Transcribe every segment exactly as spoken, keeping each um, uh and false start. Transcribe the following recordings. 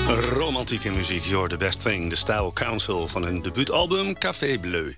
Romantieke muziek, You're the Best Thing. De Style Council van hun debuutalbum Café Bleu.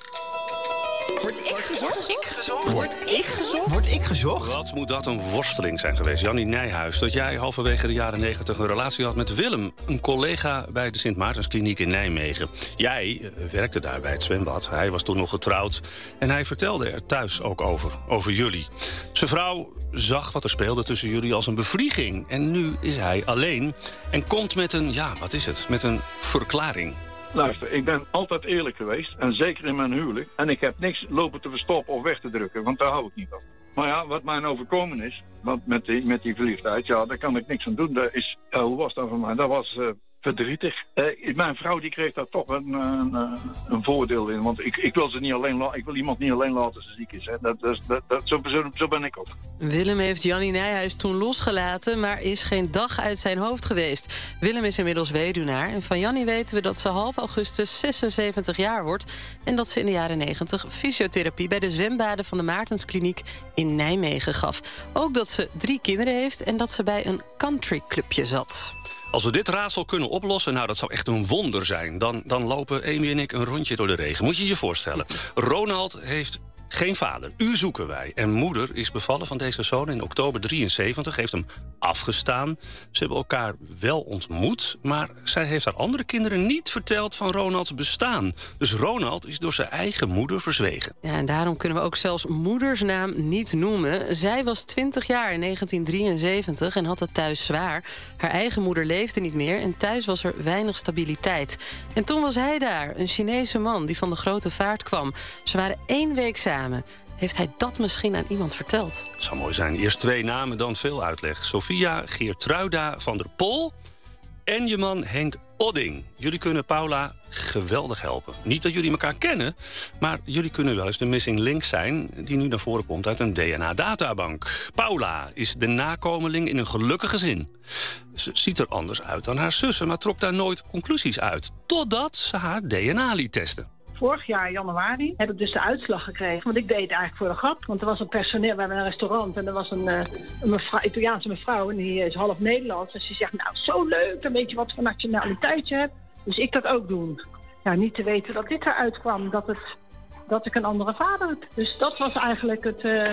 Word ik gezocht? Word ik gezocht? Word ik gezocht? Word ik gezocht? Wat moet dat een worsteling zijn geweest, Jannie Nijhuis... dat jij halverwege de jaren negentig een relatie had met Willem... een collega bij de Sint Maartenskliniek in Nijmegen. Jij uh, werkte daar bij het zwembad. Hij was toen nog getrouwd. En hij vertelde er thuis ook over, over jullie. Zijn vrouw zag wat er speelde tussen jullie als een bevlieging. En nu is hij alleen en komt met een, ja, wat is het, met een verklaring. Luister, ik ben altijd eerlijk geweest. En zeker in mijn huwelijk. En ik heb niks lopen te verstoppen of weg te drukken. Want daar hou ik niet van. Maar ja, wat mij overkomen is. Want met die, met die verliefdheid. Ja, daar kan ik niks aan doen. Dat is, uh, hoe was dat voor mij? Dat was uh, verdrietig. Uh, mijn vrouw die kreeg daar toch een, een, een voordeel in. Want ik, ik wil ze niet alleen la- ik wil iemand niet alleen laten als ze ziek is. Hè. Dat, dat, dat, dat, zo, zo, zo ben ik ook. Willem heeft Jannie Nijhuis toen losgelaten, maar is geen dag uit zijn hoofd geweest. Willem is inmiddels weduwnaar. En van Jannie weten we dat ze half augustus zesenzeventig jaar wordt. En dat ze in de jaren negentig fysiotherapie bij de zwembaden van de Maartenskliniek in Nijmegen gaf. Ook dat ze drie kinderen heeft en dat ze bij een countryclubje zat. Als we dit raadsel kunnen oplossen, nou dat zou echt een wonder zijn. Dan, dan lopen Amy en ik een rondje door de regen. Moet je je voorstellen. Ronald heeft geen vader. U zoeken wij. En moeder is bevallen van deze zoon in oktober drieënzeventig. Heeft hem afgestaan. Ze hebben elkaar wel ontmoet. Maar zij heeft haar andere kinderen niet verteld van Ronalds bestaan. Dus Ronald is door zijn eigen moeder verzwegen. Ja, en daarom kunnen we ook zelfs moedersnaam niet noemen. Zij was twintig jaar in negentien drieënzeventig en had het thuis zwaar. Haar eigen moeder leefde niet meer en thuis was er weinig stabiliteit. En toen was hij daar, een Chinese man die van de grote vaart kwam. Ze waren één week samen. Heeft hij dat misschien aan iemand verteld? Het zou mooi zijn. Eerst twee namen, dan veel uitleg. Sophia Geertruida van der Pol en je man Henk Odding. Jullie kunnen Paula geweldig helpen. Niet dat jullie elkaar kennen, maar jullie kunnen wel eens de missing link zijn die nu naar voren komt uit een D N A-databank. Paula is de nakomeling in een gelukkig gezin. Ze ziet er anders uit dan haar zussen, maar trok daar nooit conclusies uit. Totdat ze haar D N A liet testen. Vorig jaar, januari, heb ik dus de uitslag gekregen. Want ik deed het eigenlijk voor de grap. Want er was een personeel, we hebben een restaurant. En er was een, uh, een mevrouw, Italiaanse mevrouw. En die is half Nederlands. En ze zegt, nou, zo leuk. Dan weet je wat voor nationaliteit je hebt. Dus ik dat ook doen. Ja, niet te weten dat dit eruit kwam. Dat, het, dat ik een andere vader heb. Dus dat was eigenlijk het, uh,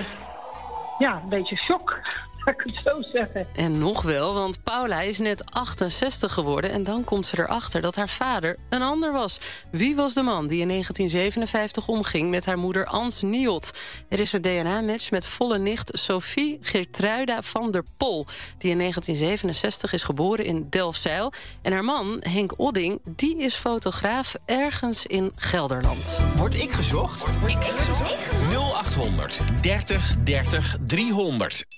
ja, een beetje shock. Ik het zo zeggen. En nog wel, want Paula is net achtenzestig geworden... en dan komt ze erachter dat haar vader een ander was. Wie was de man die in negentien zevenenvijftig omging met haar moeder Ans Niot? Er is een D N A-match met volle nicht Sophie Geertruida van der Pol... die in negentien zevenenzestig is geboren in Delfzijl. En haar man, Henk Odding, die is fotograaf ergens in Gelderland. Word ik gezocht? Word ik gezocht? nul achthonderd dertig dertig driehonderd.